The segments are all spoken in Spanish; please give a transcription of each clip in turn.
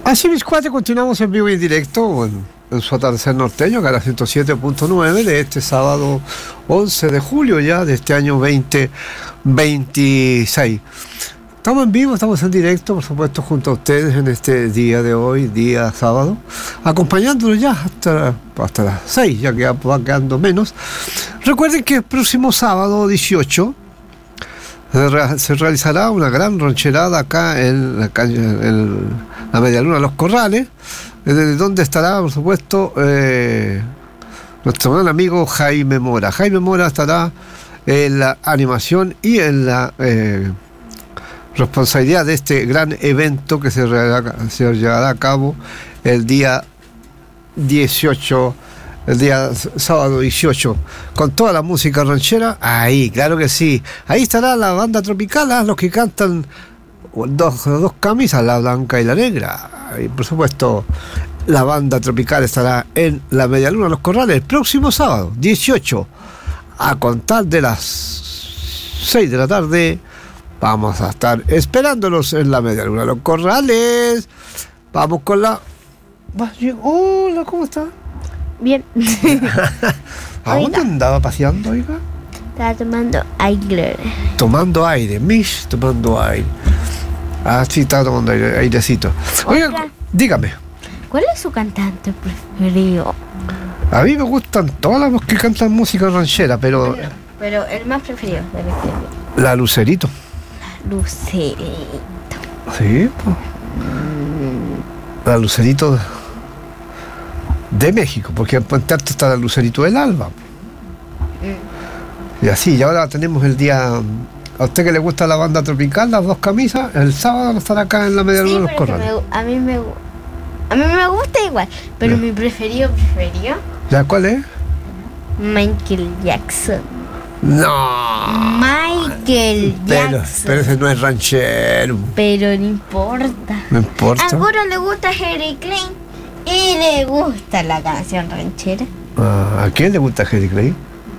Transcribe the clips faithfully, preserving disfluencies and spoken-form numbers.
Así mis cuates, continuamos en vivo y en directo en, en su atardecer norteño, que era ciento siete punto nueve de este sábado once de julio ya de este año veinte veintiséis. Estamos en vivo, estamos en directo, por supuesto, junto a ustedes en este día de hoy, día sábado, acompañándolos ya hasta, hasta las seis, ya que va quedando menos. Recuerden que el próximo sábado dieciocho se realizará una gran rancherada acá en la calle, en la Medialuna de los Corrales, desde donde estará, por supuesto, eh, nuestro gran amigo Jaime Mora. Jaime Mora estará en la animación y en la eh, responsabilidad de este gran evento que se, se llevará a cabo el día dieciocho, el día sábado dieciocho, con toda la música ranchera. Ahí, claro que sí. Ahí estará la banda tropical, ¿eh? Los que cantan dos, dos camisas, la blanca y la negra. Y por supuesto, la banda tropical estará en la Medialuna de los Corrales el próximo sábado, dieciocho, a contar de las seis de la tarde. Vamos a estar esperándolos en la Medialuna de los Corrales. Vamos con la... Hola, ¿cómo está? Bien. ¿A dónde andaba paseando, oiga? Estaba tomando aire. Tomando aire, Mish, tomando aire. Ah, sí, estaba tomando aire, airecito. Oiga, Oiga, dígame. ¿cuál es su cantante preferido? A mí me gustan todas las que cantan música ranchera, pero... Pero, pero el más preferido de la historia. La Lucerito. Lucerito. Sí, pues. La Lucerito de México, porque en Puente Alto está la Lucerito del Alba. Mm. Y así, y ahora tenemos el día... A usted que le gusta la banda tropical, las dos camisas, el sábado no estará acá en la Medialuna Sí, de los pero que Corrales. me- a mí me gu- a mí me gusta igual, pero Ya. mi preferido preferido ¿Ya cuál es? Michael Jackson. No. Michael Pero, Jackson. pero ese no es ranchero. Pero no importa. No importa. A Goro le gusta Harry Klein y le gusta la canción ranchera. Ah, ¿a quién le gusta Harry Clay?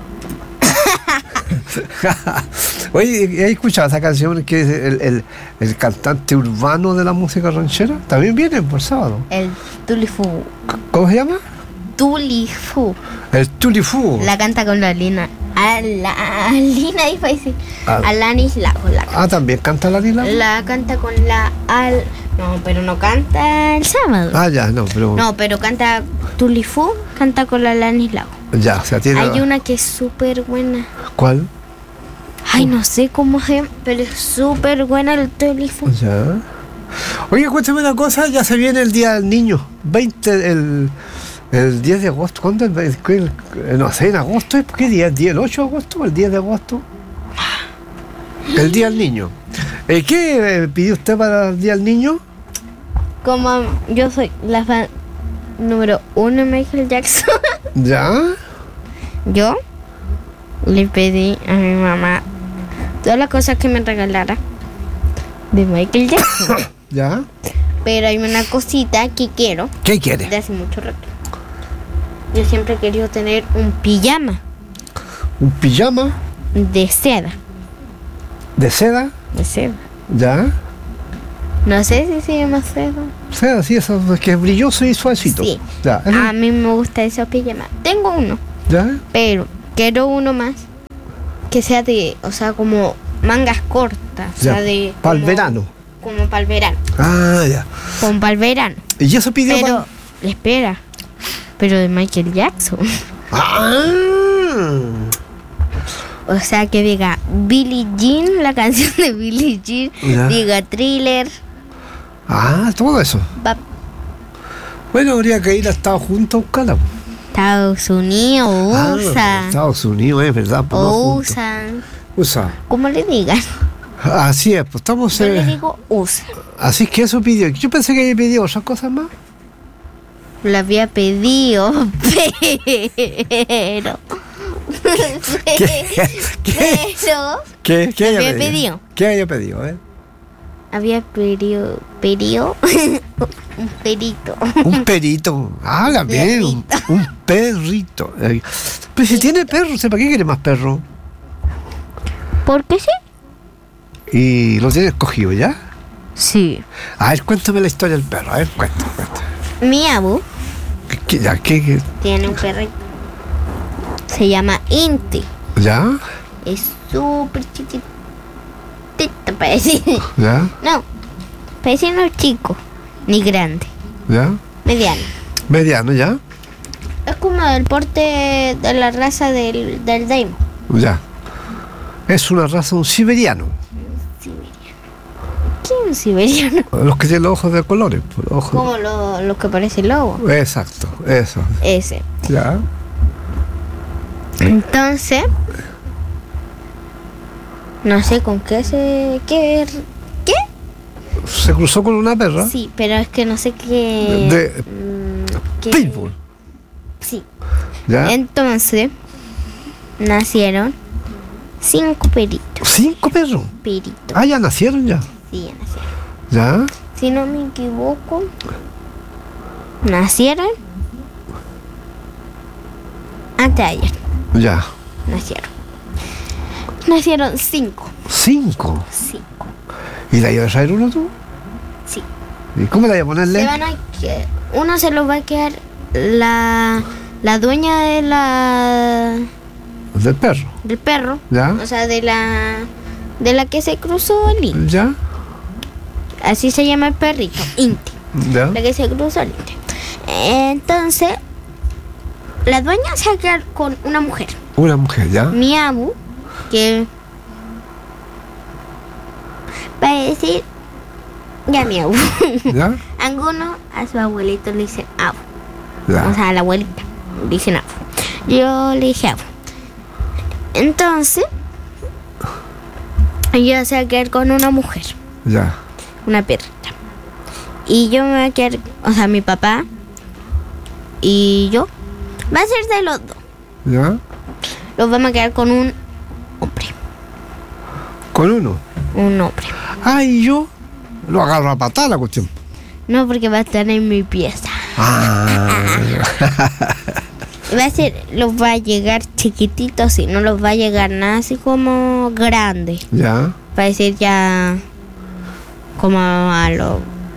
Oye, ¿has escuchado esa canción que es el, el, el cantante urbano de la música ranchera? También viene por sábado. El Tulifu. ¿Cómo se llama? Tulifu. El Tulifu. La canta con la Lina. A la Alina y Faisy. Ah. Alanis Lago. La, Ah, también canta la Lila. la canta con la Al. No, pero no canta el sábado. Ah, ya, no, pero. No, pero canta Tulifu, canta con la Alanis Lago. Ya, o sea, tiene. Hay una que es súper buena. ¿Cuál? Ay, no sé cómo se llama, pero es súper buena el Tulifu. Ya. Oye, cuéntame una cosa, ya se viene el Día del Niño. veinte, el, el diez de agosto. ¿Cuándo? El, el- el- no sé, en agosto. ¿Qué día? ¿El día el ocho de agosto o el diez de agosto? El Día del Niño. Eh, ¿Qué eh, pidió usted para el Día del Niño? Como yo soy la fan número uno de Michael Jackson, ¿Ya? yo le pedí a mi mamá todas las cosas que me regalara de Michael Jackson. ¿Ya? Pero hay una cosita que quiero ¿Qué quiere? de hace mucho rato. Yo siempre he querido tener un pijama ¿Un pijama de seda. de seda? De seda. ¿Ya? No sé si se llama seda. Seda, sí, eso es que es brilloso y suavecito. Sí. ¿Ya? eso- A mí me gusta esos pijamas. Tengo uno, ¿Ya? pero quiero uno más que sea de, o sea, como mangas cortas. O Ya. sea, de. Para el como- verano. Como para el verano. Ah, ya. Como para el verano. ¿Y eso pidió Pero, pa- espera. Pero de Michael Jackson. Ah. O sea, que diga Billie Jean, la canción de Billie Jean. Ya. Diga Thriller. Ah, todo eso. Va- Bueno, habría que ir a Estados Unidos a buscarla. Estados Unidos, Ah, U S A. Estados Unidos, es verdad. Pues no O juntos. U S A. U S A. ¿Cómo le digan? Así es, pues estamos. Yo le Eh, digo U S A. así es que eso pidió. Yo pensé que había pedido otras cosas más. Lo había pedido, pero. ¿Qué? ¿Qué? Pero. ¿Qué? ¿Qué había pedido? ¿Qué había pedido? Eh? Había pedido. Pedido. Un perito. Un perito. Ah, la bien. Un, un perrito. Eh, Pero si tiene perro, ¿para qué quiere más perro? ¿Por qué sí? Y lo tiene escogido ya. Sí. A ver, cuéntame la historia del perro. A ver, cuéntame, cuéntame. Mi abu ¿Qué, qué, ya, qué, qué? tiene un perrito. Se llama Inti. ¿Ya? Es súper chiquitito, parece. ¿Ya? No, parece no chico, ni grande, ¿Ya? mediano. Mediano, ¿ya? Es como el porte de la raza del, del Daimon. Ya. Es una raza, un siberiano. ¿Qué es un siberiano? Los que tienen los ojos de colores. Pues, los ojos. Como lo, lo que parece el lobo. Exacto, eso. Ese. Ya. Entonces, no sé con qué se... ¿Qué? ¿Qué? Se cruzó con una perra. Sí, pero es que no sé qué... De mm, qué- pitbull. Sí. ¿Ya? Entonces, nacieron cinco peritos. Cinco perros. Peritos. Ah, ya nacieron ya. Sí, ya nacieron. ¿Ya? Si no me equivoco, nacieron antes de ayer. Ya. Nacieron. Nacieron cinco. Cinco. Cinco. ¿Y la ibas a traer uno tú? Sí. ¿Y cómo la ibas a ponerle? Se van a que- uno se lo va a quedar la, la dueña de la Del perro. del perro. ¿Ya? O sea, de la de la que se cruzó el Inti. ¿Ya? Así se llama el perrito, Inti. ¿Ya? La que se cruzó el Inti. Entonces, la dueña se va a quedar con una mujer. Una mujer, ¿ya? Mi abu, que va a decir ya mi abu. ¿Ya? Algunos a su abuelito le dicen abu. O ¿Ya? sea, a la abuelita le dicen abu. Yo le dije abu. Entonces, ella se va a quedar con una mujer, ¿Ya? una perrita. Y yo me voy a quedar, o sea, mi papá y yo, va a ser de los dos. ¿Ya? Los vamos a quedar con un hombre. Con uno. Un hombre. Ah, y yo lo agarro a patada la cuestión. No, porque va a estar en mi pieza. Ah. Va a ser, los va a llegar chiquititos y no los va a llegar nada así como grande. ¿Ya? Va a ser ya como a los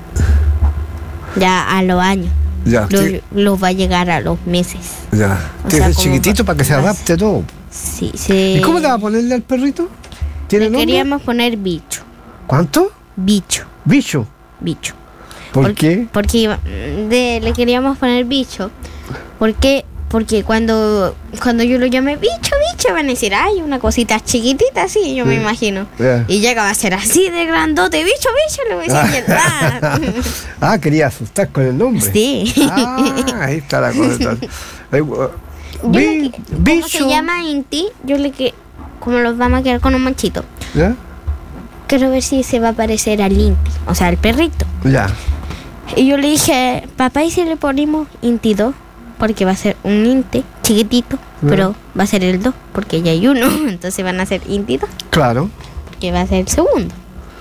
ya a los años. Ya. Los, sí, los va a llegar a los meses. ya. O Tiene sea, que ser como chiquitito va- para que se va- adapte todo. Sí, sí. ¿Y cómo le va a ponerle al perrito? ¿Tiene Le nombre? queríamos poner bicho. ¿Cuánto? Bicho. Bicho. Bicho. ¿Por Porque- qué? Porque iba- de, le queríamos poner bicho. Porque porque cuando cuando yo lo llame bicho, bicho, van a decir, ay, una cosita chiquitita así, yo me Sí. imagino. Ya. Y llega a ser así de grandote, bicho, bicho, le voy a decir, ah. Ah, quería asustar con el nombre. Sí. Ah, ahí está la cosa. entonces. Ahí, uh, Yo bi- le que- como bicho. se llama Inti, yo le que como los vamos a quedar con un manchito. ¿Ya? Quiero ver si se va a parecer al Inti, o sea, al perrito. Ya. Y yo le dije, papá, ¿y si le ponemos Inti dos? Porque va a ser un Inti chiquitito, Ya. pero va a ser el dos, porque ya hay uno, entonces van a ser Inti dos, Claro. que va a ser el segundo.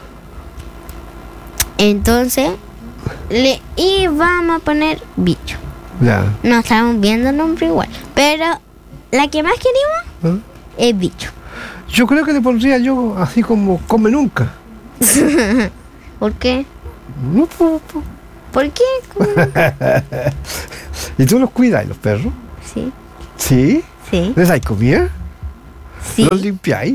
Entonces, le íbamos a poner bicho. Ya. No estábamos viendo el nombre igual, pero la que más queríamos ¿Ah? es bicho. Yo creo que le pondría yo así como come nunca. ¿Por qué? No, po, po. ¿Por qué? ¿Cómo nunca? ¿Y tú los cuidas, los perros? Sí, ¿Sí? sí, ¿Les dais comida? sí. ¿Los limpiáis?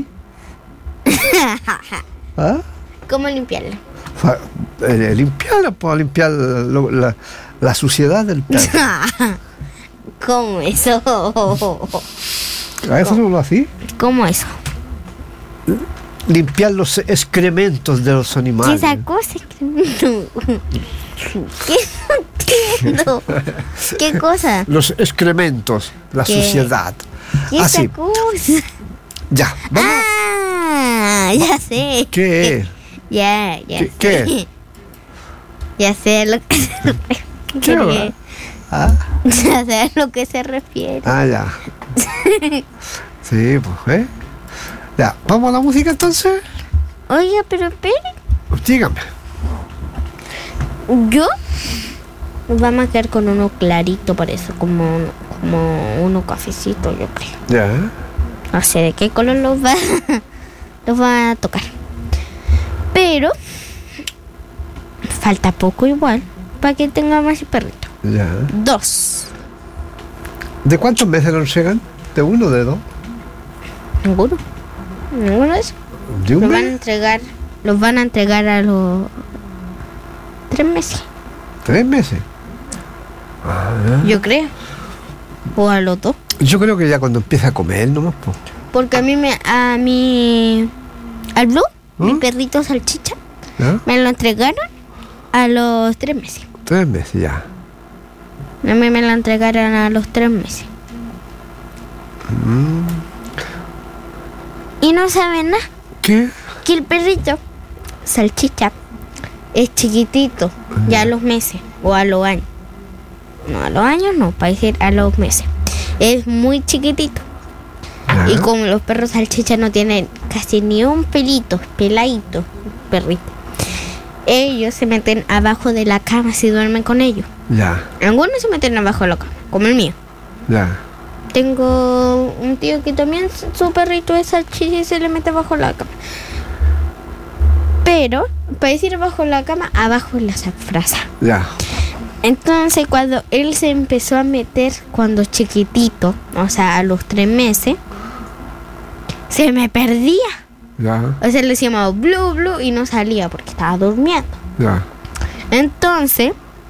¿Ah? ¿Cómo limpiarlo? Fa- eh, limpiarla, para limpiar lo- la, la suciedad del perro. ¿Cómo eso? ¿A eso no lo así? ¿Cómo eso? Limpiar los excrementos de los ¿Qué animales. esa cosa? ¿Qué no entiendo? ¿Qué cosa? Los excrementos, la ¿Qué? suciedad. ¿Qué Así, esa cosa? ya. Vamos. Ah, ya sé. ¿Qué es? Ya, ya ¿Qué- sé. qué? Ya sé lo que se ¿Qué refiere. va? Ah, Ya sé a lo que se refiere. ah, ya. Sí, pues, ¿eh? Ya, ¿vamos a la música entonces? Oiga, pero espere. Dígame. Yo nos vamos a quedar con uno clarito, por eso, como, uno- como uno cafecito, yo creo. Ya. No sé de qué color los va, los va a tocar. Pero falta poco igual para que tenga más el perrito. Ya. Dos. ¿De cuántos meses lo entregan? ¿De uno o de dos? Ninguno. Ninguno de esos. ¿De un Los van a mes? entregar, los van a entregar a los tres meses, ¿Tres meses? Ah. yo creo. O a los dos. Yo creo que ya cuando empieza a comer nomás, pues. Porque a mí me, a mí, al Blue, mi ¿Mm? perrito salchicha, ¿Ya? me lo entregaron a los tres meses. Tres meses ya. A mí me lo entregaron a los tres meses. Mm. Y no saben nada, ¿Qué? que el perrito salchicha es chiquitito, ya a los meses o a los años. No, a los años no, para decir a los meses. Es muy chiquitito. Ya. Y como los perros salchicha no tienen casi ni un pelito, peladito, perrito, ellos se meten abajo de la cama si duermen con ellos. Ya, Algunos se meten abajo de la cama, como el mío. ya. Tengo un tío que también su perrito es salchicha y se le mete abajo de la cama. Pero, para decir abajo de la cama, abajo de la frasa. Ya. Entonces, cuando él se empezó a meter cuando chiquitito, o sea, a los tres meses, se me perdía. Ya. O sea, le decíamos blue, blue y no salía porque estaba durmiendo. Ya. Entonces,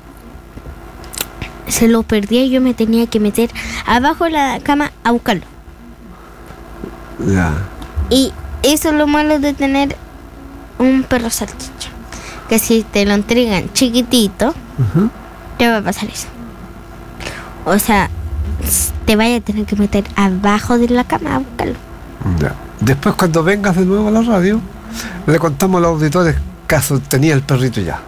se lo perdía y yo me tenía que meter abajo de la cama a buscarlo. Ya. Y eso es lo malo de tener un perro salchicha. Que si te lo entregan chiquitito, Ujú. te va a pasar eso. O sea, te vaya a tener que meter abajo de la cama a buscarlo. Ya. Después, cuando vengas de nuevo a la radio, le contamos a los auditores caso tenía el perrito ya.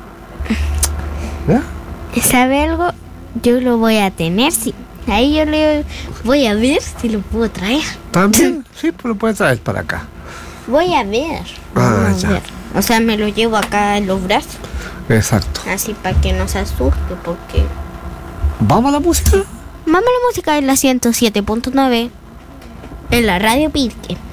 ¿Ya? ¿Sabe algo? Yo lo voy a tener, sí. Ahí yo le voy a ver si lo puedo traer. ¿También? Sí, pues lo puedes traer para acá. Voy a ver. Ah, Vamos a ya. ver. O sea, me lo llevo acá en los brazos. Exacto. Así para que no se asuste, porque... ¿Vamos a la música? Vamos a la música en la ciento siete punto nueve. En la radio Pirque.